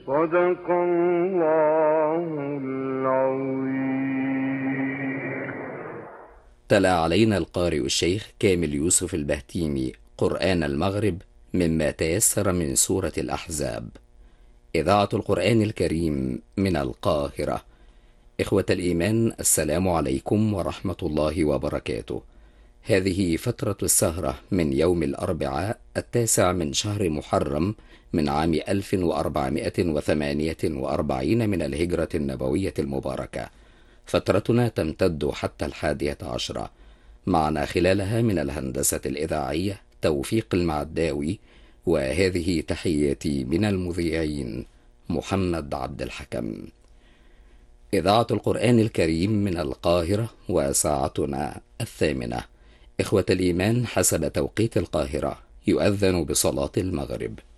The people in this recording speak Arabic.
صدق الله العظيم. تلا علينا القارئ الشيخ كامل يوسف البهتيمي قرآن المغرب مما تيسر من سورة الأحزاب. إذاعة القرآن الكريم من القاهرة. إخوة الإيمان، السلام عليكم ورحمة الله وبركاته. هذه فترة السهرة من يوم الأربعاء 9 من شهر محرم من عام 1448 من الهجرة النبوية المباركة. فترتنا تمتد حتى 11. معنا خلالها من الهندسة الإذاعية توفيق المعداوي، وهذه تحياتي من المذيعين محمد عبد الحكم. إذاعة القرآن الكريم من القاهرة، وساعتنا 8. إخوة الإيمان، حسب توقيت القاهرة يؤذن بصلاة المغرب.